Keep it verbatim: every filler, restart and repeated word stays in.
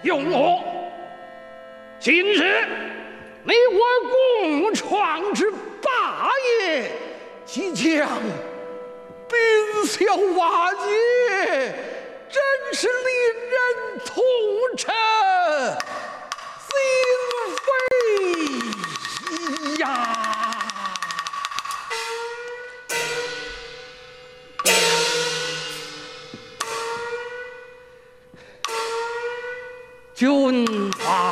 用我。今日你我共创之霸业，即将冰消瓦解，真是令人痛彻心扉呀！君王。